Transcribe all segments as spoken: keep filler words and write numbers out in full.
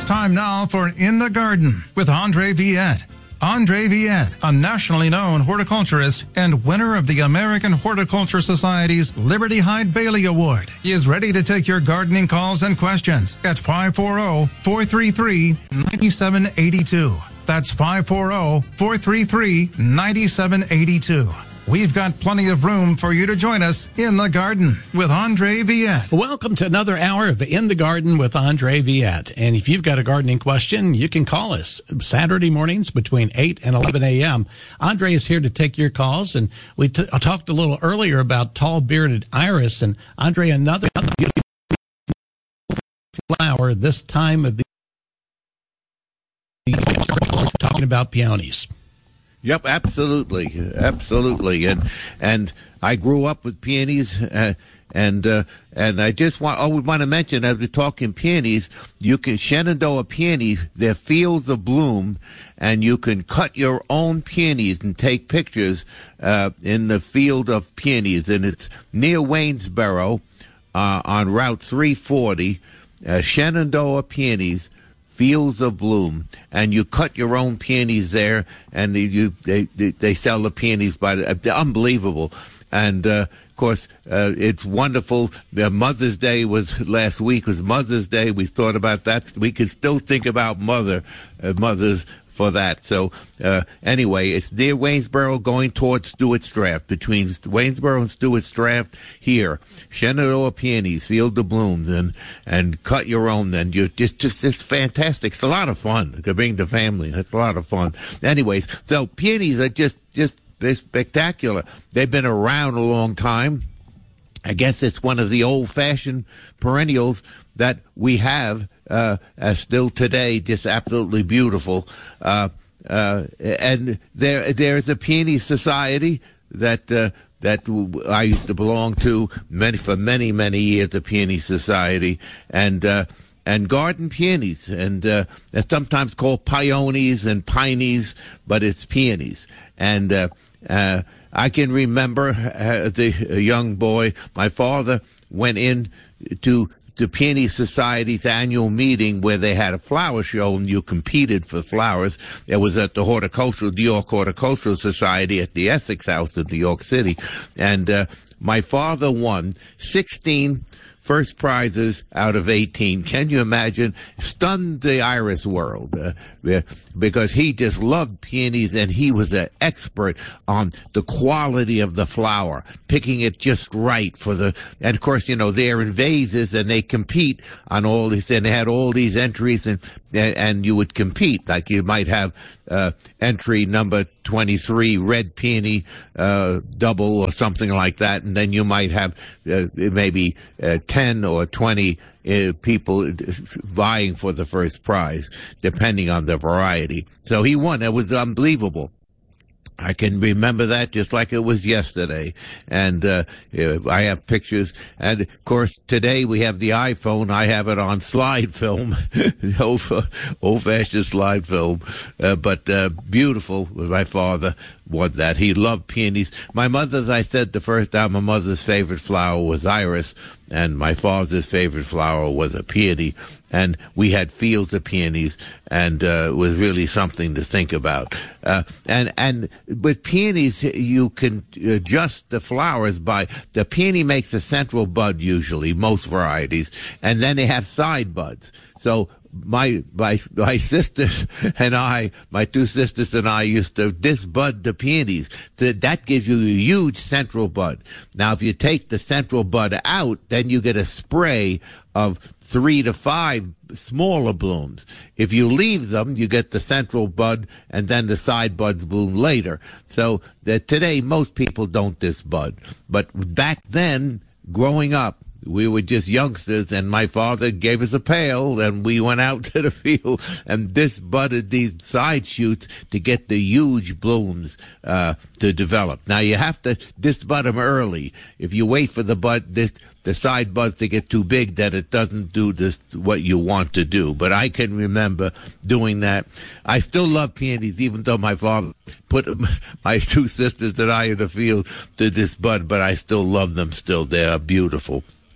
time now for In the Garden with Andre Viette. Andre Viette, a nationally known horticulturist and winner of the American Horticulture Society's Liberty Hyde Bailey Award, is ready to take your gardening calls and questions at five four zero, four three three, nine seven eight two. That's five four zero, four three three, nine seven eight two. We've got plenty of room for you to join us in the garden with Andre Viette. Welcome to another hour of In the Garden with Andre Viette. And if you've got a gardening question, you can call us Saturday mornings between eight and eleven a.m. Andre is here to take your calls. And we t- I talked a little earlier about tall bearded iris. And Andre, another, another beautiful flower this time of the year, talking about peonies. Yep, absolutely, absolutely, and and I grew up with peonies, uh, and uh, and I just want I would want to mention as we're talking peonies, you can Shenandoah peonies, they're fields of bloom, and you can cut your own peonies and take pictures uh, in the field of peonies, and it's near Waynesboro uh, on Route three forty, uh, Shenandoah peonies. Fields of Bloom, and you cut your own peonies there, and they, you they they sell the peonies by the, they're unbelievable, and uh, of course uh, it's wonderful. Uh, Mother's Day was last week was Mother's Day. We thought about that. We could still think about mother uh, mothers for that. So uh, anyway, it's near Waynesboro going towards Stewart's Draft, between Waynesboro and Stewart's Draft here. Shenandoah peonies, Field of Blooms, and and cut your own. Then you just just it's fantastic. It's a lot of fun to bring the family. It's a lot of fun. Anyways, so peonies are just just they're spectacular. They've been around a long time. I guess it's one of the old-fashioned perennials that we have uh, uh, still today, just absolutely beautiful. Uh, uh, and there, there's a peony society that uh, that I used to belong to many for many many years. The Peony Society and uh, and garden peonies, and uh, they're sometimes called peonies and pineys, but it's peonies. And uh, uh, I can remember as a young boy, my father went in to the Peony Society's annual meeting where they had a flower show and you competed for flowers. It was at the Horticultural, New York Horticultural Society at the Essex House in New York City. And uh, my father won sixteen first prizes out of eighteen. Can you imagine? Stunned the iris world uh, because he just loved peonies, and he was an expert on the quality of the flower, picking it just right for the, and of course, you know, they're in vases and they compete on all these, and they had all these entries, and and you would compete. Like you might have uh, entry number twenty-three, red peony uh, double or something like that, and then you might have uh, maybe uh, ten or twenty uh, people vying for the first prize, depending on the variety. So he won. It was unbelievable. I can remember that just like it was yesterday. And uh, I have pictures. And, of course, today we have the iPhone. I have it on slide film, old, old-fashioned slide film. Uh, but uh, beautiful. My father won that. He loved peonies. My mother, as I said the first time, my mother's favorite flower was iris, and my father's favorite flower was a peony. And we had fields of peonies, and uh, it was really something to think about. Uh, and and with peonies, you can adjust the flowers by, the peony makes a central bud usually, most varieties, and then they have side buds. So my my my sisters and I, my two sisters and I used to disbud the peonies. That gives you a huge central bud. Now, if you take the central bud out, then you get a spray of three to five smaller blooms. If you leave them, you get the central bud, and then the side buds bloom later. So that today, most people don't disbud. But back then, growing up, we were just youngsters, and my father gave us a pail, and we went out to the field and disbudded these side shoots to get the huge blooms uh, to develop. Now, you have to disbud them early. If you wait for the bud, this, the side buds to get too big, that it doesn't do this what you want to do. But I can remember doing that. I still love peonies, even though my father put my two sisters and I in the field to disbud, but I still love them still. They are beautiful.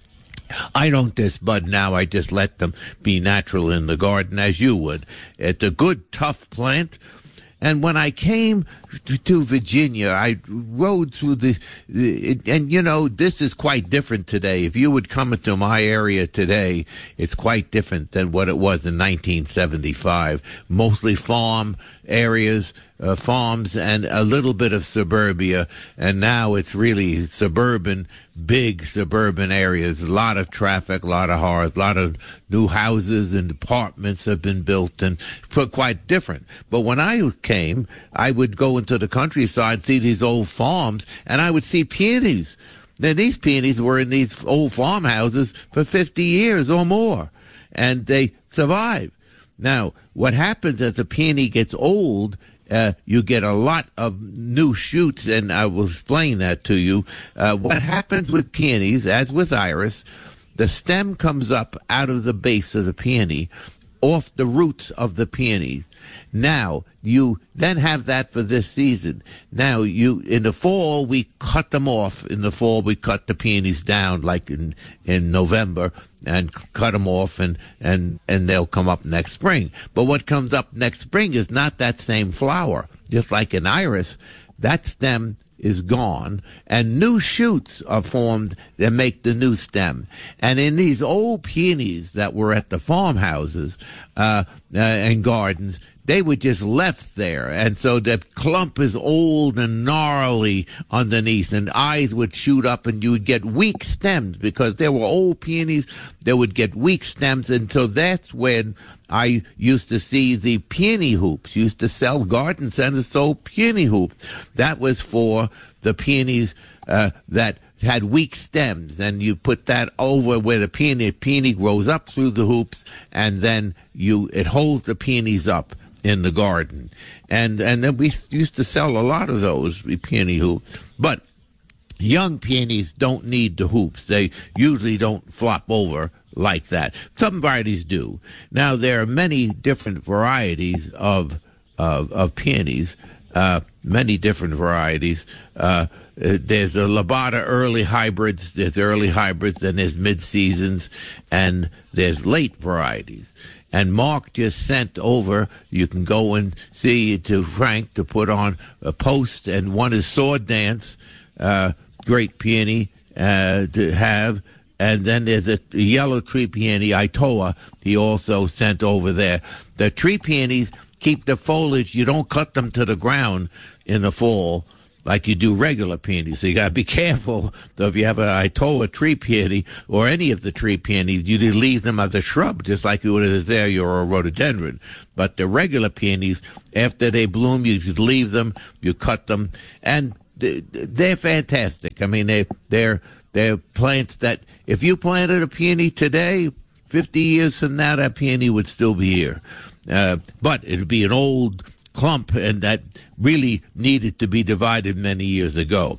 I don't disbud now. I just let them be natural in the garden as you would. It's a good, tough plant. And when I came to, to Virginia, I rode through the, the, and you know, this is quite different today. If you would come into my area today, it's quite different than what it was in nineteen seventy-five. Mostly farm areas, uh, farms, and a little bit of suburbia. And now it's really suburban, big suburban areas. A lot of traffic, a lot of cars, a lot of new houses and apartments have been built, and quite different. But when I came, I would go into the countryside, see these old farms, and I would see peonies. Now, these peonies were in these old farmhouses for fifty years or more, and they survived. Now, what happens as a peony gets old, uh, you get a lot of new shoots, and I will explain that to you. Uh, what happens with peonies, as with iris, the stem comes up out of the base of the peony, off the roots of the peonies. Now, you then have that for this season. Now, you in the fall, we cut them off. In the fall, we cut the peonies down, like in, in November, and cut them off, and, and, and they'll come up next spring. But what comes up next spring is not that same flower. Just like an iris, that stem is gone, and new shoots are formed that make the new stem. And in these old peonies that were at the farmhouses uh, uh, and gardens, they were just left there. And so the clump is old and gnarly underneath, and eyes would shoot up, and you would get weak stems because there were old peonies. They would get weak stems, and so that's when I used to see the peony hoops. Used to sell garden centers sold peony hoops. That was for the peonies uh, that had weak stems, and you put that over where the peony peony grows up through the hoops, and then you it holds the peonies up in the garden. And and then we used to sell a lot of those peony hoops. But young peonies don't need the hoops. They usually don't flop over like that. Some varieties do. Now, there are many different varieties of of, of peonies, uh, many different varieties. Uh, there's the Labata early hybrids, there's early hybrids, and there's mid-seasons, and there's late varieties. And Mark just sent over, you can go and see, to Frank to put on a post, and one is Sword Dance, uh, great peony uh, to have. And then there's a yellow tree peony, Itoa, he also sent over there. The tree peonies keep the foliage. You don't cut them to the ground in the fall like you do regular peonies. So you got to be careful. So if you have an Itoa tree peony or any of the tree peonies, you just leave them as a shrub, just like you would as there or a rhododendron. But the regular peonies, after they bloom, you just leave them, you cut them, and they're fantastic. I mean, they, they're they're plants that if you planted a peony today, fifty years from now, that peony would still be here. Uh, but it would be an old clump, and that really needed to be divided many years ago.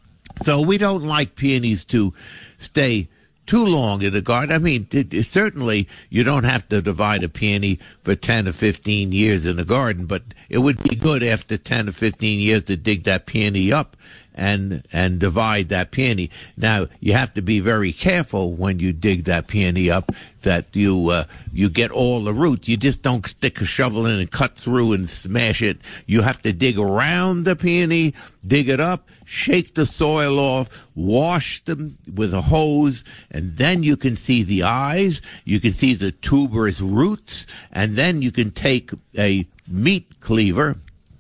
So we don't like peonies to stay too long in the garden. I mean, it, it, certainly you don't have to divide a peony for ten or fifteen years in the garden, but it would be good after ten or fifteen years to dig that peony up and and divide that peony. Now, you have to be very careful when you dig that peony up that you uh, you get all the roots. You just don't stick a shovel in and cut through and smash it. You have to dig around the peony, dig it up, shake the soil off, wash them with a hose, and then you can see the eyes, you can see the tuberous roots, and then you can take a meat cleaver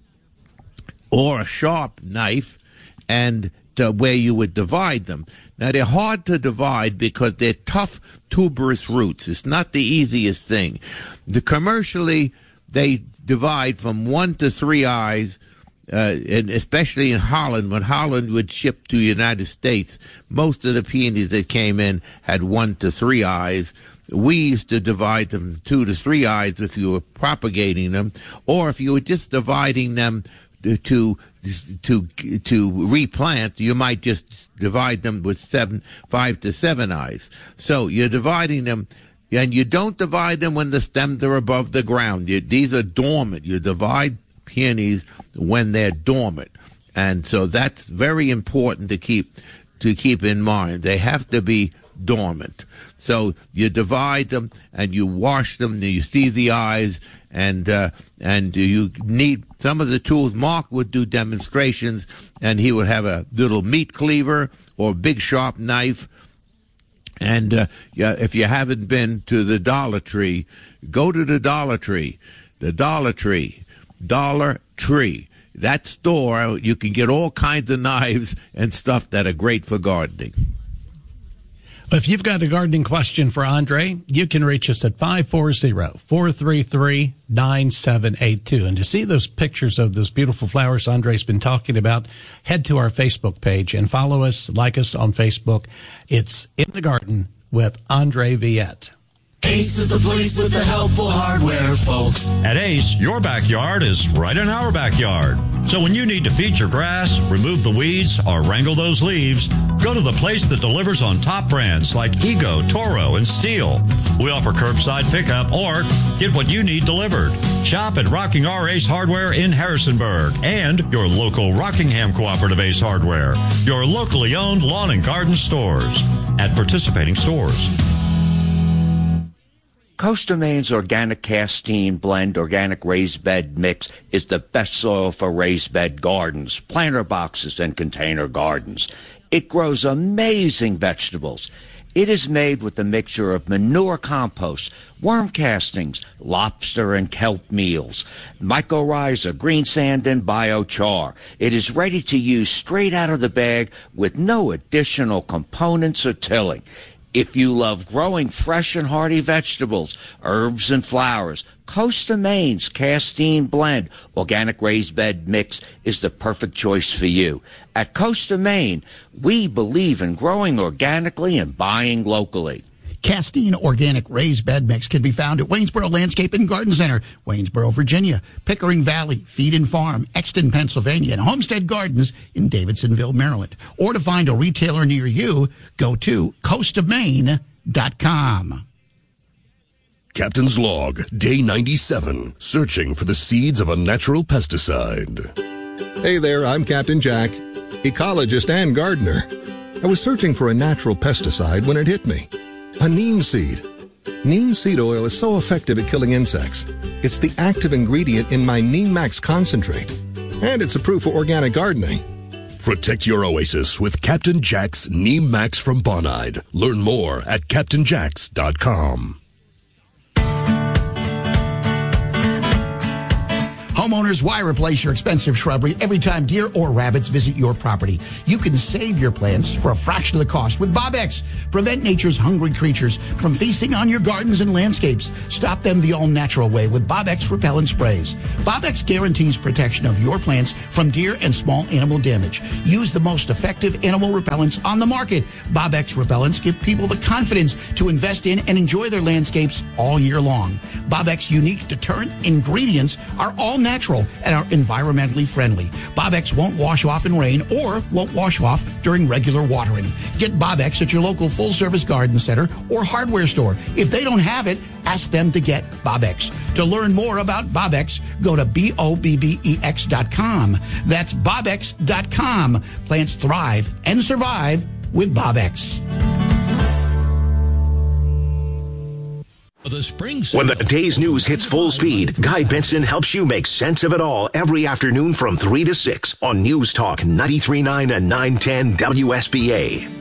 or a sharp knife and uh, where you would divide them. Now, they're hard to divide because they're tough tuberous roots. It's not the easiest thing. The commercially, they divide from one to three eyes, uh, and especially in Holland, when Holland would ship to the United States, most of the peonies that came in had one to three eyes. We used to divide them two to three eyes if you were propagating them, or if you were just dividing them to to to replant, you might just divide them with seven, five to seven eyes. So you're dividing them, and you don't divide them when the stems are above the ground. You, these are dormant. You divide peonies when they're dormant, and so that's very important to keep to keep in mind. They have to be dormant. So you divide them and you wash them, and you see the eyes, and uh, and you need some of the tools. Mark would do demonstrations, and he would have a little meat cleaver or a big sharp knife. And uh, yeah, if you haven't been to the Dollar Tree, go to the Dollar Tree. The Dollar Tree. Dollar Tree. That store, you can get all kinds of knives and stuff that are great for gardening. If you've got a gardening question for Andre, you can reach us at five four zero, four three three, nine seven eight two. And to see those pictures of those beautiful flowers Andre's been talking about, head to our Facebook page and follow us, like us on Facebook. It's In the Garden with Andre Viette. Ace is the place with the helpful hardware, folks. At Ace, your backyard is right in our backyard. So when you need to feed your grass, remove the weeds, or wrangle those leaves, go to the place that delivers on top brands like Ego, Toro, and Steel. We offer curbside pickup or get what you need delivered. Shop at Rocking R Ace Hardware in Harrisonburg and your local Rockingham Cooperative Ace Hardware, your locally owned lawn and garden stores at participating stores. Costa Maine's Organic Castine Blend Organic Raised Bed Mix is the best soil for raised bed gardens, planter boxes, and container gardens. It grows amazing vegetables. It is made with a mixture of manure compost, worm castings, lobster and kelp meals, mycorrhiza, green sand, and biochar. It is ready to use straight out of the bag with no additional components or tilling. If you love growing fresh and hearty vegetables, herbs, and flowers, Costa Maine's Castine Blend Organic Raised Bed Mix is the perfect choice for you. At Costa Maine, we believe in growing organically and buying locally. Castine Organic Raised Bed Mix can be found at Waynesboro Landscape and Garden Center, Waynesboro, Virginia, Pickering Valley, Feed and Farm, Exton, Pennsylvania, and Homestead Gardens in Davidsonville, Maryland. Or to find a retailer near you, go to coast of maine dot com. Captain's Log, Day ninety-seven, searching for the seeds of a natural pesticide. Hey there, I'm Captain Jack, ecologist and gardener. I was searching for a natural pesticide when it hit me. A neem seed. Neem seed oil is so effective at killing insects. It's the active ingredient in my Neem Max concentrate. And it's approved for organic gardening. Protect your oasis with Captain Jack's Neem Max from Bonide. Learn more at captain jacks dot com. Homeowners, why replace your expensive shrubbery every time deer or rabbits visit your property? You can save your plants for a fraction of the cost with Bob-X. Prevent nature's hungry creatures from feasting on your gardens and landscapes. Stop them the all-natural way with Bob-X repellent sprays. Bob-X guarantees protection of your plants from deer and small animal damage. Use the most effective animal repellents on the market. Bob-X repellents give people the confidence to invest in and enjoy their landscapes all year long. Bob-X unique deterrent ingredients are all natural and are environmentally friendly. Bob-X won't wash off in rain or won't wash off during regular watering. Get Bob-X at your local full-service garden center or hardware store. If they don't have it, ask them to get Bob-X. To learn more about Bob-X, go to B O B B E X dot com. That's Bob X dot com. Plants thrive and survive with Bob-X. The spring when the day's news hits full speed, Guy Benson helps you make sense of it all every afternoon from three to six on News Talk ninety-three point nine and nine ten W S B A.